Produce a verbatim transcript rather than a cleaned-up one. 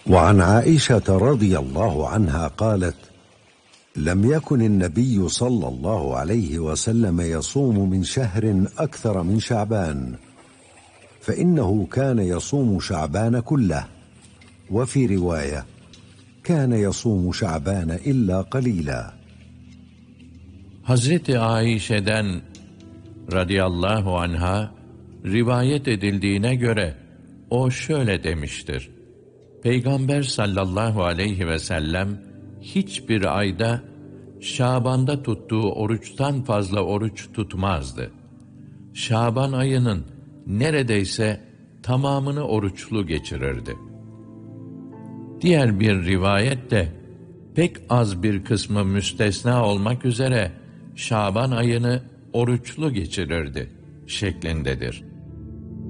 وعن عائشة رضي الله عنها قالت: لم يكن النبي صلى الله عليه وسلم يصوم من شهر أكثر من شعبان، فإنه كان يصوم شعبان كله، وفي رواية: كان يصوم شعبان إلا قليلا. Hazreti Ayşe'den radıyallahu anha rivayet edildiğine göre o şöyle demiştir: Peygamber sallallahu aleyhi ve sellem hiçbir ayda Şaban'da tuttuğu oruçtan fazla oruç tutmazdı. Şaban ayının neredeyse tamamını oruçlu geçirirdi. Diğer bir rivayette pek az bir kısmı müstesna olmak üzere Şaban ayını oruçlu geçirirdi şeklindedir.